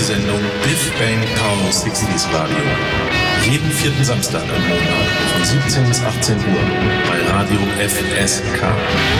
Radiosendung Biff Bang Power 60s Radio. Jeden vierten Samstag im Monat von 17 bis 18 Uhr bei Radio FSK.